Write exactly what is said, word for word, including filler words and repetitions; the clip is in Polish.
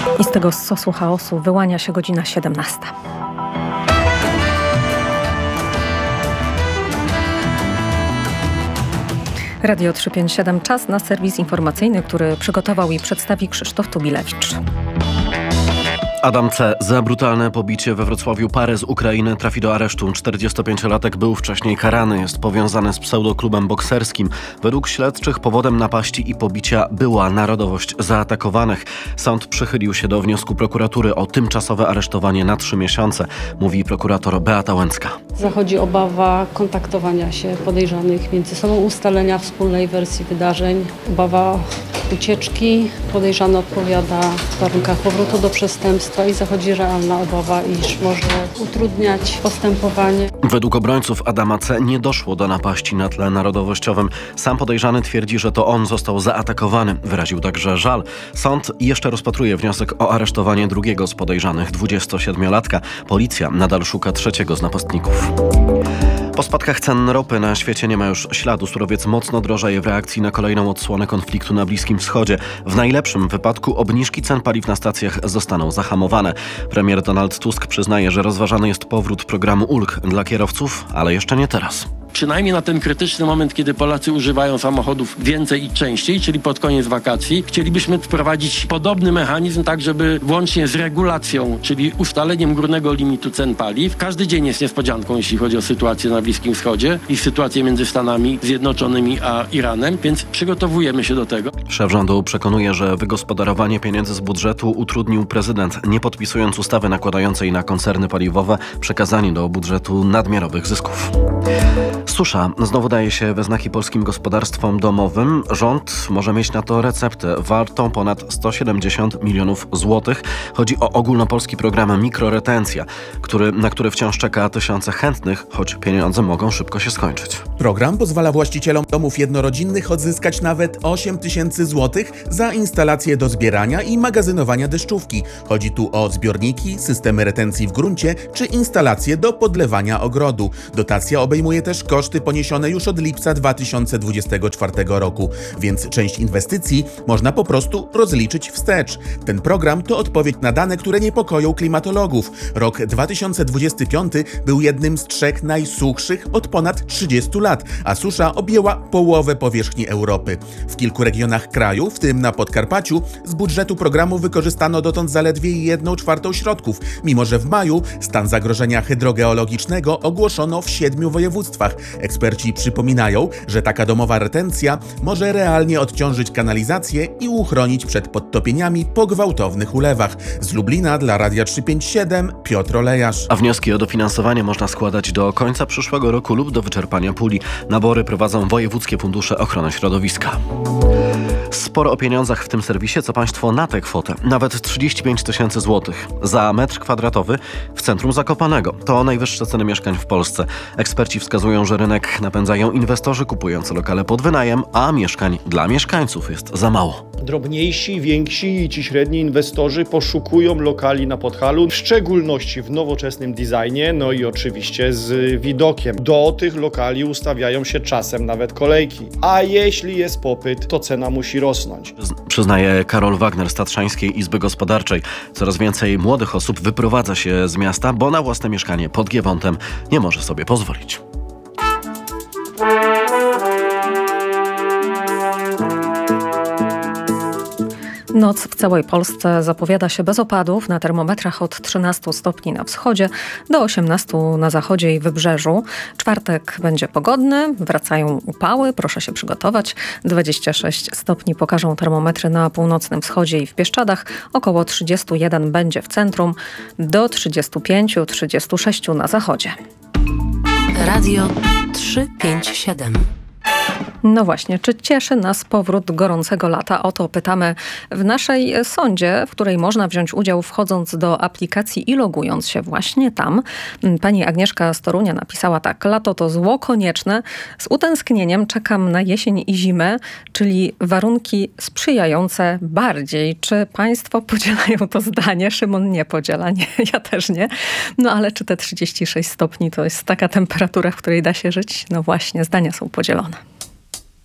I z tego sosu chaosu wyłania się godzina siedemnasta. Radio trzysta pięćdziesiąt siedem, czas na serwis informacyjny, który przygotował i przedstawi Krzysztof Tubilewicz. Adam C. za brutalne pobicie we Wrocławiu parę z Ukrainy trafi do aresztu. czterdziestopięciolatek był wcześniej karany, jest powiązany z pseudoklubem bokserskim. Według śledczych powodem napaści i pobicia była narodowość zaatakowanych. Sąd przychylił się do wniosku prokuratury o tymczasowe aresztowanie na trzy miesiące, mówi prokurator Beata Łęcka. Zachodzi obawa kontaktowania się podejrzanych między sobą, ustalenia wspólnej wersji wydarzeń, obawa ucieczki. Podejrzany odpowiada w warunkach powrotu do przestępstwa i zachodzi realna obawa, iż może utrudniać postępowanie. Według obrońców Adama C. nie doszło do napaści na tle narodowościowym. Sam podejrzany twierdzi, że to on został zaatakowany. Wyraził także żal. Sąd jeszcze rozpatruje wniosek o aresztowanie drugiego z podejrzanych, dwudziestosiedmiolatka. Policja nadal szuka trzeciego z napastników. Po spadkach cen ropy na świecie nie ma już śladu. Surowiec mocno drożeje w reakcji na kolejną odsłonę konfliktu na Bliskim Wschodzie. W najlepszym wypadku obniżki cen paliw na stacjach zostaną zahamowane. Premier Donald Tusk przyznaje, że rozważany jest powrót programu ulg dla kierowców, ale jeszcze nie teraz. Przynajmniej na ten krytyczny moment, kiedy Polacy używają samochodów więcej i częściej, czyli pod koniec wakacji, chcielibyśmy wprowadzić podobny mechanizm, tak żeby włącznie z regulacją, czyli ustaleniem górnego limitu cen paliw. Każdy dzień jest niespodzianką, jeśli chodzi o sytuację na Bliskim Wschodzie i sytuację między Stanami Zjednoczonymi a Iranem, więc przygotowujemy się do tego. Szef rządu przekonuje, że wygospodarowanie pieniędzy z budżetu utrudnił prezydent, nie podpisując ustawy nakładającej na koncerny paliwowe przekazanie do budżetu nadmiarowych zysków. Susza znowu daje się we znaki polskim gospodarstwom domowym. Rząd może mieć na to receptę wartą ponad sto siedemdziesiąt milionów złotych. Chodzi o ogólnopolski program Mikroretencja, który, na który wciąż czeka tysiące chętnych, choć pieniądze mogą szybko się skończyć. Program pozwala właścicielom domów jednorodzinnych odzyskać nawet osiem tysięcy złotych za instalacje do zbierania i magazynowania deszczówki. Chodzi tu o zbiorniki, systemy retencji w gruncie czy instalacje do podlewania ogrodu. Dotacja obejmuje też koszty poniesione już od lipca dwa tysiące dwudziestego czwartego roku, więc część inwestycji można po prostu rozliczyć wstecz. Ten program to odpowiedź na dane, które niepokoją klimatologów. Rok dwa tysiące dwudziesty piąty był jednym z trzech najsuchszych od ponad trzydziestu lat, a susza objęła połowę powierzchni Europy. W kilku regionach kraju, w tym na Podkarpaciu, z budżetu programu wykorzystano dotąd zaledwie jedną czwartą środków, mimo że w maju stan zagrożenia hydrogeologicznego ogłoszono w siedmiu województwach. Eksperci przypominają, że taka domowa retencja może realnie odciążyć kanalizację i uchronić przed podtopieniami po gwałtownych ulewach. Z Lublina dla Radia trzysta pięćdziesiąt siedem Piotr Olejarz. A wnioski o dofinansowanie można składać do końca przyszłego roku lub do wyczerpania puli. Nabory prowadzą wojewódzkie fundusze ochrony środowiska. Sporo o pieniądzach w tym serwisie, co państwo na tę kwotę. Nawet trzydzieści pięć tysięcy złotych za metr kwadratowy w centrum Zakopanego. To najwyższe ceny mieszkań w Polsce. Eksperci wskazują, że rynek napędzają inwestorzy kupujący lokale pod wynajem, a mieszkań dla mieszkańców jest za mało. Drobniejsi, więksi i ci średni inwestorzy poszukują lokali na Podhalu, w szczególności w nowoczesnym designie, no i oczywiście z widokiem. Do tych lokali ustawiają się czasem nawet kolejki. A jeśli jest popyt, to cena musi rosnąć. Przyznaje Karol Wagner z Tatrzańskiej Izby Gospodarczej. Coraz więcej młodych osób wyprowadza się z miasta, bo na własne mieszkanie pod Giewontem nie może sobie pozwolić. Noc w całej Polsce zapowiada się bez opadów, na termometrach od trzynastu stopni na wschodzie do osiemnastu na zachodzie i wybrzeżu. Czwartek będzie pogodny, wracają upały, proszę się przygotować. dwadzieścia sześć stopni pokażą termometry na północnym wschodzie i w Bieszczadach. Około trzydzieści jeden będzie w centrum, do trzydziestu pięciu do trzydziestu sześciu na zachodzie. Radio trzysta pięćdziesiąt siedem. No właśnie, czy cieszy nas powrót gorącego lata? O to pytamy w naszej sondzie, w której można wziąć udział wchodząc do aplikacji i logując się właśnie tam. Pani Agnieszka z Torunia napisała tak: lato to zło konieczne. Z utęsknieniem czekam na jesień i zimę, czyli warunki sprzyjające bardziej. Czy państwo podzielają to zdanie? Szymon nie podziela, nie, ja też nie. No ale czy te trzydzieści sześć stopni to jest taka temperatura, w której da się żyć? No właśnie, zdania są podzielone.